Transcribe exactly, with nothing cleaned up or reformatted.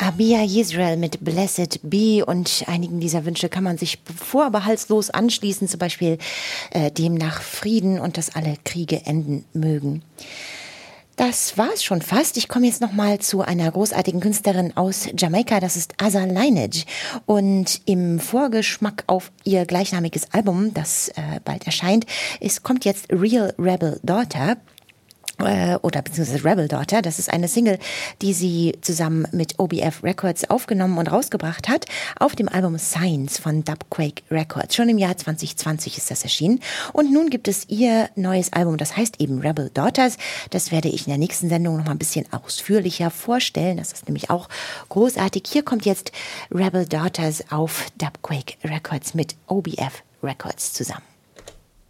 Abia Yisrael mit Blessed Be, und einigen dieser Wünsche kann man sich vorbehaltslos anschließen, zum Beispiel äh, dem nach Frieden und dass alle Kriege enden mögen. Das war's schon fast. Ich komme jetzt noch mal zu einer großartigen Künstlerin aus Jamaika, das ist Azar Lineage. Und im Vorgeschmack auf ihr gleichnamiges Album, das äh, bald erscheint, ist, kommt jetzt Real Rebel Daughter. Oder beziehungsweise Rebel Daughter. Das ist eine Single, die sie zusammen mit O B F Records aufgenommen und rausgebracht hat, auf dem Album Signs von Dubquake Records. Schon im Jahr zwanzig zwanzig ist das erschienen. Und nun gibt es ihr neues Album, das heißt eben Rebel Daughters. Das werde ich in der nächsten Sendung noch mal ein bisschen ausführlicher vorstellen. Das ist nämlich auch großartig. Hier kommt jetzt Rebel Daughters auf Dubquake Records mit O B F Records zusammen.